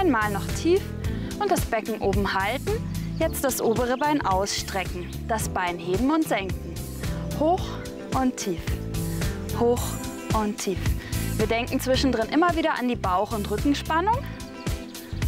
Einmal noch tief und das Becken oben halten. Jetzt das obere Bein ausstrecken. Das Bein heben und senken. Hoch und tief. Hoch und tief. Wir denken zwischendrin immer wieder an die Bauch- und Rückenspannung.